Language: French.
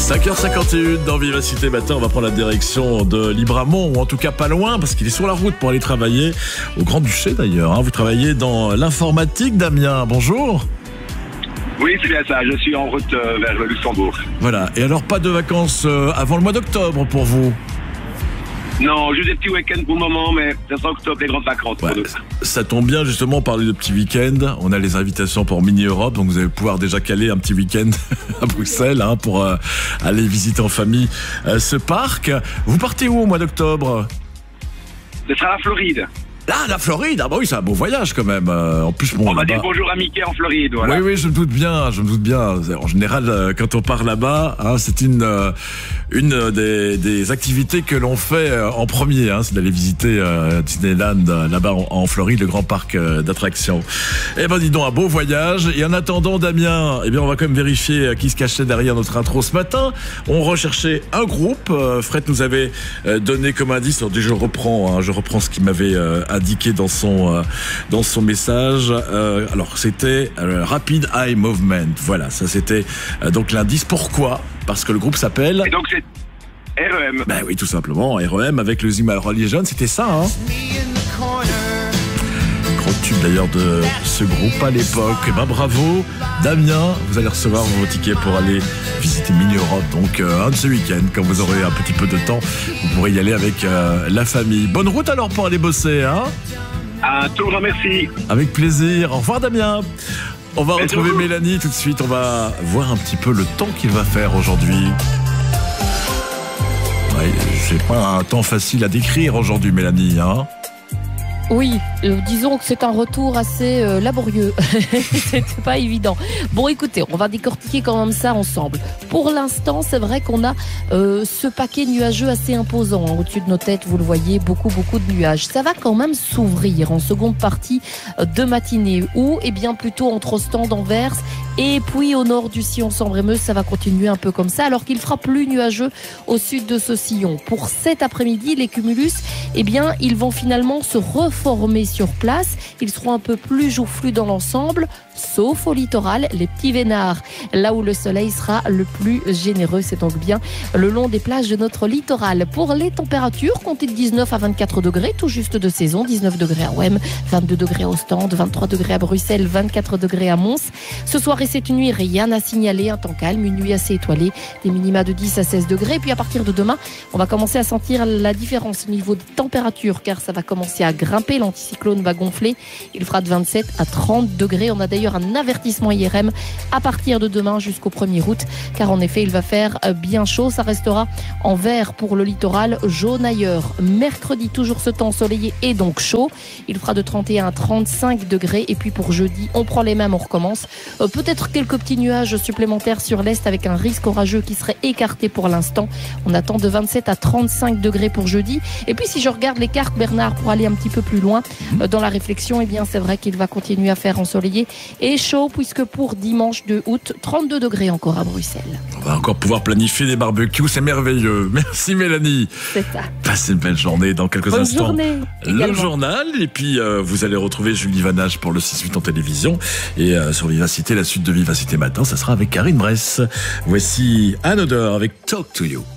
5h51 dans Vivacité Matin, on va prendre la direction de Libramont, ou en tout cas pas loin, parce qu'il est sur la route pour aller travailler au Grand-Duché d'ailleurs. Vous travaillez dans l'informatique, Damien, bonjour. Oui, c'est bien ça, je suis en route vers le Luxembourg. Voilà, et alors pas de vacances avant le mois d'octobre pour vous? Non, juste des petits week-ends pour le moment, mais ça sera octobre, les grandes vacances pour nous. Ça tombe bien justement, parler de petits week-ends. On a les invitations pour Mini Europe, donc vous allez pouvoir déjà caler un petit week-end à Bruxelles pour aller visiter en famille ce parc. Vous partez où au mois d'octobre? Ce sera la Floride. Ah, la Floride, ah bah oui, c'est un beau voyage quand même. En plus, bon, on va dire bonjour à Mickey en Floride, voilà. Oui, je me doute bien, En général, quand on part là-bas, c'est une des activités que l'on fait en premier, c'est d'aller visiter Disneyland là-bas en Floride, le grand parc d'attractions. Eh ben, dis donc, un beau voyage. Et en attendant, Damien, on va quand même vérifier qui se cachait derrière notre intro ce matin. On recherchait un groupe. Fred nous avait donné comme indice. Alors, je reprends ce qu'il m'avait indiqué dans son message. Alors c'était Rapid Eye Movement. Voilà, ça c'était donc l'indice. Pourquoi? Parce que le groupe s'appelle... Et donc c'est REM. Ben oui, tout simplement, REM avec le Zima Religion, c'était ça, Gros tube d'ailleurs de ce groupe à l'époque. Bravo, Damien, vous allez recevoir vos tickets pour aller visiter Mini Europe, donc un de ce week-end, quand vous aurez un petit peu de temps, vous pourrez y aller avec la famille. Bonne route alors pour aller bosser, Un tout grand merci. Avec plaisir, au revoir Damien. On va retrouver Mélanie tout de suite, on va voir un petit peu le temps qu'il va faire aujourd'hui. Ouais, c'est pas un temps facile à décrire aujourd'hui, Mélanie, Oui, disons que c'est un retour assez laborieux. C'était pas évident. Bon, écoutez, on va décortiquer quand même ça ensemble. Pour l'instant, c'est vrai qu'on a ce paquet nuageux assez imposant. Au-dessus de nos têtes, vous le voyez, beaucoup de nuages. Ça va quand même s'ouvrir en seconde partie de matinée, ou plutôt entre Ostende, Anvers, et puis au nord du sillon Sambre-et-Meuse, ça va continuer un peu comme ça, alors qu'il fera plus nuageux au sud de ce sillon. Pour cet après-midi, les cumulus, ils vont finalement se reformer sur place. Ils seront un peu plus joufflus dans l'ensemble, sauf au littoral, les petits vénards, là où le soleil sera le plus généreux. C'est donc bien le long des plages de notre littoral. Pour les températures, comptez de 19 à 24 degrés, tout juste de saison. 19 degrés à Ouem, 22 degrés à Ostende, 23 degrés à Bruxelles, 24 degrés à Mons. Ce soir et cette nuit, rien à signaler, un temps calme, une nuit assez étoilée, des minima de 10 à 16 degrés. Puis à partir de demain, on va commencer à sentir la différence au niveau de température, car ça va commencer à grimper. L'anticyclone va gonfler. Il fera de 27 à 30 degrés. On a d'ailleurs un avertissement IRM à partir de demain jusqu'au 1er août, car en effet, il va faire bien chaud. Ça restera en vert pour le littoral, jaune ailleurs. Mercredi, toujours ce temps ensoleillé et donc chaud. Il fera de 31 à 35 degrés. Et puis pour jeudi, on prend les mêmes, on recommence. Peut-être quelques petits nuages supplémentaires sur l'est avec un risque orageux qui serait écarté pour l'instant. On attend de 27 à 35 degrés pour jeudi. Et puis si je regarde les cartes, Bernard, pour aller un petit peu plus loin dans la réflexion, c'est vrai qu'il va continuer à faire ensoleillé et chaud, puisque pour dimanche 2 août, 32 degrés encore à Bruxelles. On va encore pouvoir planifier des barbecues, c'est merveilleux. Merci Mélanie. C'est ça. Passez une belle journée. Dans quelques instants, le journal, et puis vous allez retrouver Julie Vanage pour le 6-8 en télévision, et sur Vivacité, la suite de Vivacité Matin, ça sera avec Karine Bress. Voici Anne Odor avec Talk to You.